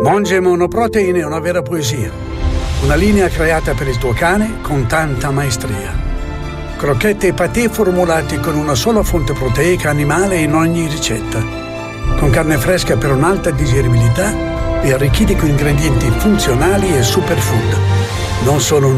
Monge Monoprotein è una vera poesia. Una linea creata per il tuo cane con tanta maestria. Crocchette e patè formulati con una sola fonte proteica animale in ogni ricetta. Con carne fresca per un'alta digeribilità e arricchiti con ingredienti funzionali e superfood. Non solo